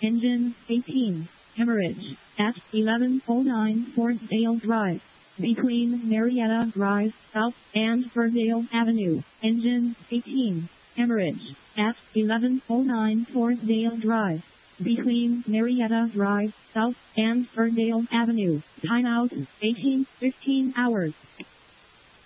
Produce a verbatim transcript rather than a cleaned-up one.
Engine eighteen. Hemorrhage at eleven oh nine Fordale Drive. Between Marietta Drive South and Fordale Avenue. Engine eighteen. Hemorrhage at eleven oh nine Fordale Drive. Between Marietta Drive South and Fordale Avenue. Timeout eighteen fifteen hours.